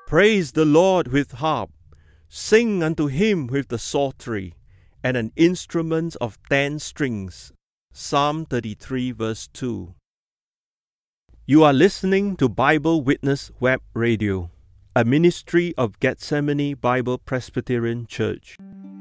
Praise the Lord with harp. Sing unto him with the psaltery, and an instrument of 10 strings. Psalm 33 verse 2. You are listening to Bible Witness Web Radio, a ministry of Gethsemane Bible Presbyterian Church.